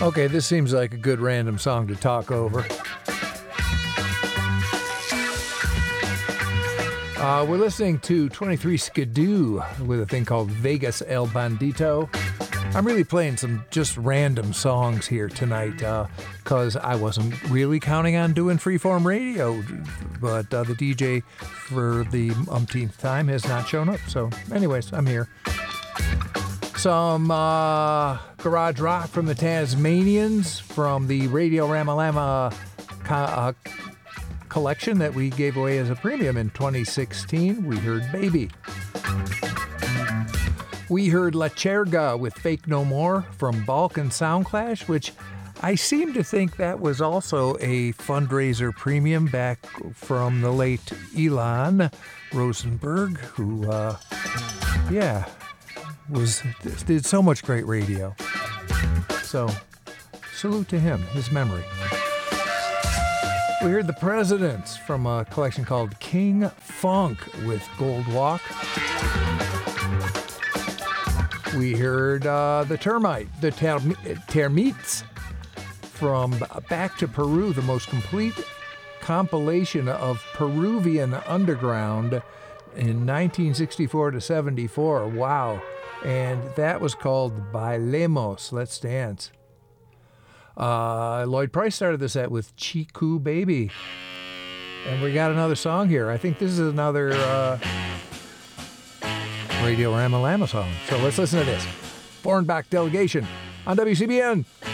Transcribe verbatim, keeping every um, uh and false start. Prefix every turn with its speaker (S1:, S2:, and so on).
S1: Okay, this seems like a good random song to talk over. Uh, we're listening to twenty-three Skidoo with a thing called Vegas El Bandito. I'm really playing some just random songs here tonight because uh, I wasn't really counting on doing freeform radio, but uh, the D J for the umpteenth time has not shown up. So anyways, I'm here. Some uh, garage rock from the Tasmanians from the Radio Ramalama co- uh, collection that we gave away as a premium in twenty sixteen. We heard Baby. We heard La Cherga with Fake No More from Balkan Soundclash, which I seem to think that was also a fundraiser premium back from the late Elon Rosenberg, who, uh, yeah, was did so much great radio. So, salute to him, his memory. We heard The Presidents from a collection called King Funk with Gold Walk. We heard uh, The Termite, The Term- Termites from Back to Peru, the most complete compilation of Peruvian underground in nineteen sixty-four to seventy-four. Wow. And that was called Bailemos, Let's Dance. Uh, Lloyd Price started the set with Chiku Baby. And we got another song here. I think this is another uh, Radio Ramalama song. So let's listen to this. Foreign Back Delegation on W C B N.